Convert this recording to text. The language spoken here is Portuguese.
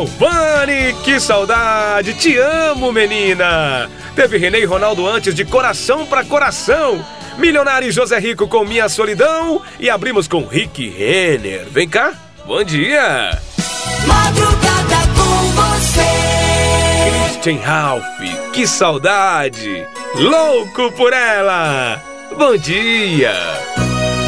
Galvani, que saudade! Te amo, menina! Teve René e Ronaldo antes de Coração pra Coração. Milionário e José Rico com Minha Solidão. E abrimos com Rick Renner. Vem cá, bom dia! Madrugada com você. Christian Ralph, que saudade! Louco por ela! Bom dia!